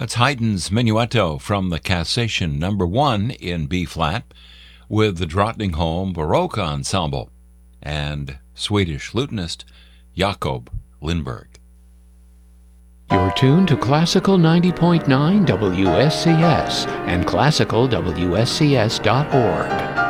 That's Haydn's Menuetto from the Cassation Number 1 in B-flat with the Drottningholm Baroque Ensemble and Swedish flutenist Jakob Lindberg. You're tuned to Classical 90.9 WSCS and classicalwscs.org.